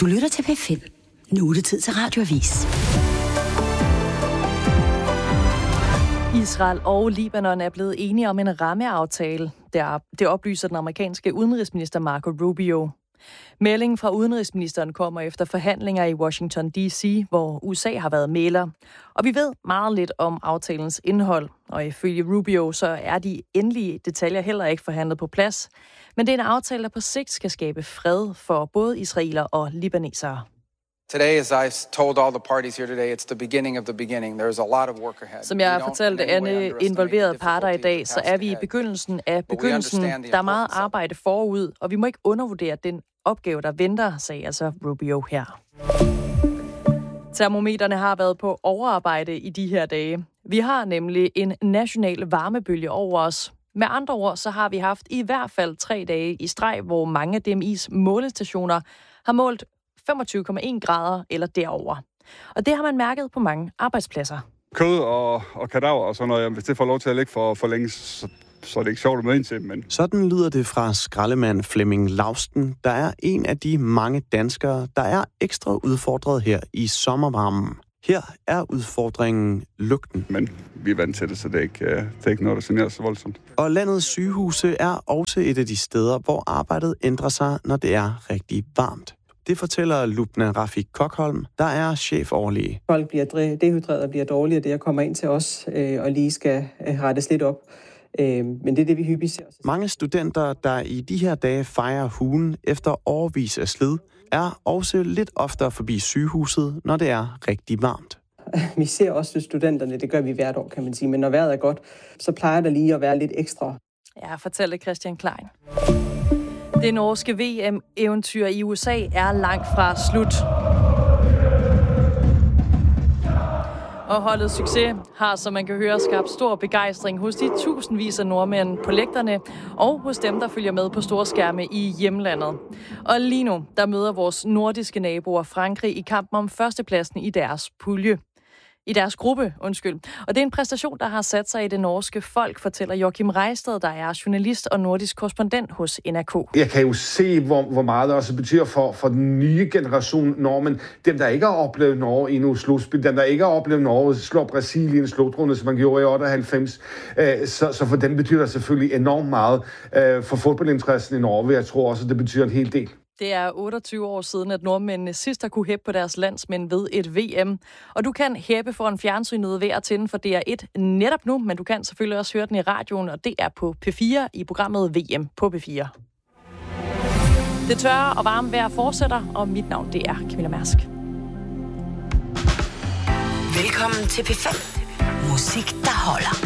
Du lytter til P5. Nu er det tid til Radioavis. Israel og Libanon er blevet enige om en rammeaftale. Det oplyser den amerikanske udenrigsminister Marco Rubio. Meldingen fra udenrigsministeren kommer efter forhandlinger i Washington D.C., hvor USA har været mægler. Og vi ved meget lidt om aftalens indhold, og ifølge Rubio så er de endelige detaljer heller ikke forhandlet på plads. Men det er en aftale, der på sigt skal skabe fred for både israeler og libanesere. Today, as I told all the parties here today, it's the beginning of the beginning. There's a lot of work ahead. Som jeg fortalte alle involverede parter i dag, så er vi i begyndelsen af begyndelsen. Der er meget arbejde forud, og vi må ikke undervurdere den opgave, der venter, sagde altså Rubio her. Termometerne har været på overarbejde i de her dage. Vi har nemlig en national varmebølge over os. Med andre ord, så har vi haft i hvert fald 3 dage i streg, hvor mange af DMI's målestationer har målt 25,1 grader eller derover. Og det har man mærket på mange arbejdspladser. Kød og kadaver og sådan noget, hvis det får lov til at ligge for længe, så er det ikke sjovt at møde ind til. Men... Sådan lyder det fra skraldemand Flemming Lausten, der er en af de mange danskere, der er ekstra udfordret her i sommervarmen. Her er udfordringen lugten. Men vi er vant til det, så det er ikke noget, der generer så voldsomt. Og landets sygehuse er også et af de steder, hvor arbejdet ændrer sig, når det er rigtig varmt. Det fortæller Lubna Rafik Kokholm, der er chefoverlæge. Folk bliver dehydreret og bliver dårligere, det jeg kommer ind til os og lige skal rettes lidt op. Men det er det, vi hyppigt ser. Mange studenter, der i de her dage fejrer hugen efter årevis af slid, er også lidt oftere forbi sygehuset, når det er rigtig varmt. Vi ser også studenterne, det gør vi hvert år, kan man sige. Men når vejret er godt, så plejer der lige at være lidt ekstra. Ja, fortæller Christian Klein. Det norske VM-eventyr i USA er langt fra slut. Og holdets succes har, som man kan høre, skabt stor begejstring hos de tusindvis af nordmænd på lægterne og hos dem, der følger med på store skærme i hjemlandet. Og lige nu, der møder vores nordiske Frankrig i kampen om førstepladsen i deres pulje. I deres gruppe, undskyld. Og det er en præstation, der har sat sig i det norske folk, fortæller Joachim Reisted, der er journalist og nordisk korrespondent hos NRK. Jeg kan jo se, hvor meget det også betyder for den nye generation nordmænd. Dem, der ikke har oplevet Norge endnu slutspil, dem, der ikke har oplevet Norge slå Brasilien slutrunde, som man gjorde i 98. Så for dem betyder det selvfølgelig enormt meget. For fodboldinteressen i Norge, jeg tror også, det betyder en hel del. Det er 28 år siden, at nordmændene sidst har kunne hæppe på deres landsmænd ved et VM. Og du kan hæppe foran fjernsynet ved at tænde for DR1 netop nu, men du kan selvfølgelig også høre den i radioen, og det er på P4 i programmet VM på P4. Det tørre og varme vejr fortsætter, og mit navn det er Camilla Mærsk. Velkommen til P5. Musik, der holder.